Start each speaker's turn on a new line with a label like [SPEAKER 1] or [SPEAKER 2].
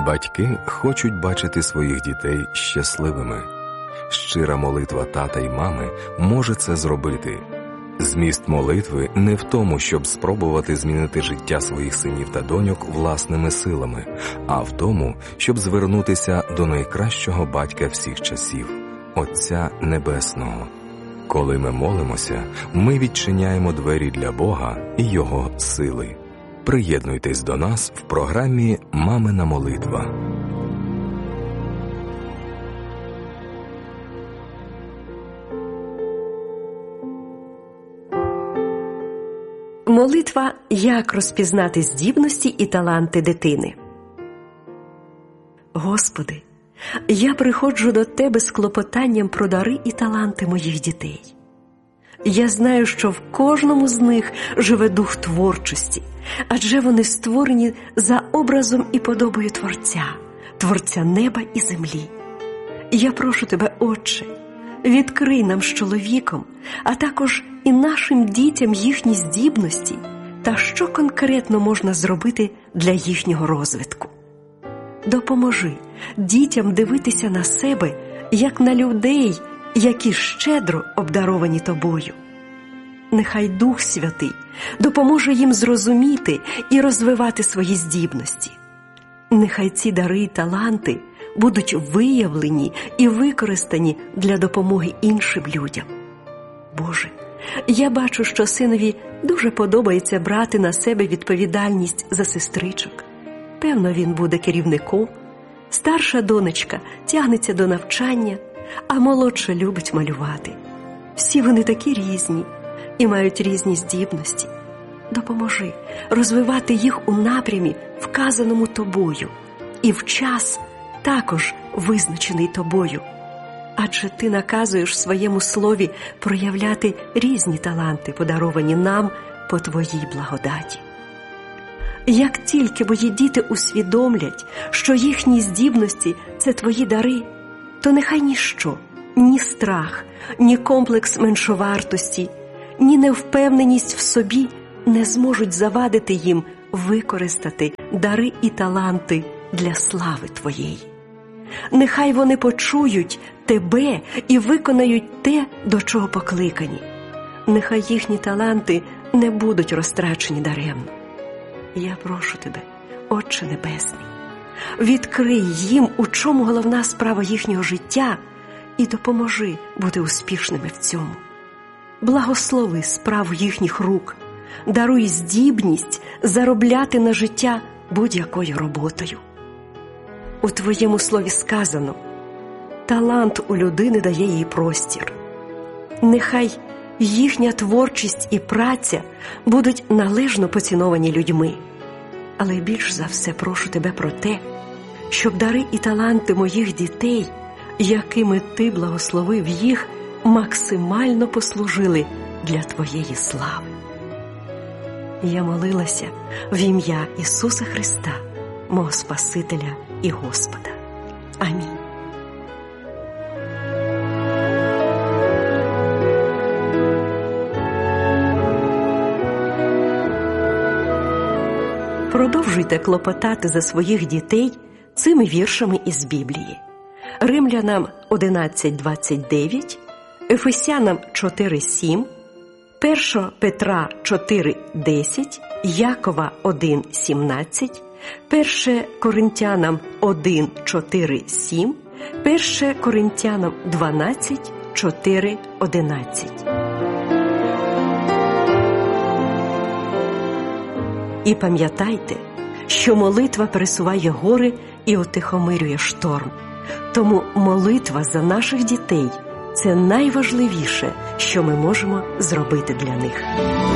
[SPEAKER 1] Батьки хочуть бачити своїх дітей щасливими. Щира молитва тата й мами може це зробити. Зміст молитви не в тому, щоб спробувати змінити життя своїх синів та доньок власними силами, а в тому, щоб звернутися до найкращого батька всіх часів – Отця Небесного. Коли ми молимося, ми відчиняємо двері для Бога і Його сили. Приєднуйтесь до нас в програмі «Мамина молитва».
[SPEAKER 2] Молитва – як розпізнати здібності і таланти дитини. Господи, я приходжу до Тебе з клопотанням про дари і таланти моїх дітей. Я знаю, що в кожному з них живе дух творчості, адже вони створені за образом і подобою Творця, Творця неба і землі. Я прошу Тебе, Отче, відкрий нам з чоловіком, а також і нашим дітям їхні здібності та що конкретно можна зробити для їхнього розвитку. Допоможи дітям дивитися на себе, як на людей, які щедро обдаровані Тобою. Нехай Дух Святий допоможе їм зрозуміти і розвивати свої здібності. Нехай ці дари і таланти будуть виявлені і використані для допомоги іншим людям. Боже, я бачу, що синові дуже подобається брати на себе відповідальність за сестричок. Певно, він буде керівником. Старша донечка тягнеться до навчання, а молодша любить малювати. Всі вони такі різні і мають різні здібності. Допоможи розвивати їх у напрямі, вказаному Тобою, і в час також визначений Тобою. Адже Ти наказуєш в своєму слові проявляти різні таланти, подаровані нам по Твоїй благодаті. Як тільки мої діти усвідомлять, що їхні здібності – це Твої дари, то нехай ніщо, ні страх, ні комплекс меншовартості, ні невпевненість в собі не зможуть завадити їм використати дари і таланти для слави Твоєї. Нехай вони почують Тебе і виконають те, до чого покликані. Нехай їхні таланти не будуть розтрачені даремно. Я прошу Тебе, Отче Небесний, відкрий їм, у чому головна справа їхнього життя, і допоможи бути успішними в цьому. Благослови справу їхніх рук, даруй здібність заробляти на життя будь-якою роботою. У Твоєму слові сказано: талант у людини дає їй простір. Нехай їхня творчість і праця будуть належно поціновані людьми. Але більш за все прошу Тебе про те, щоб дари і таланти моїх дітей, якими Ти благословив їх, максимально послужили для Твоєї слави. Я молилася в ім'я Ісуса Христа, мого Спасителя і Господа. Амінь. Продовжуйте клопотати за своїх дітей цими віршами із Біблії. Римлянам 11:29, Ефесянам 4:7, 1 Петра 4:10, Якова 1:17, 1 Коринтянам 1:4-7, 1 Коринтянам 12:4-11. І пам'ятайте, що молитва пересуває гори і утихомирює шторм. Тому молитва за наших дітей – це найважливіше, що ми можемо зробити для них.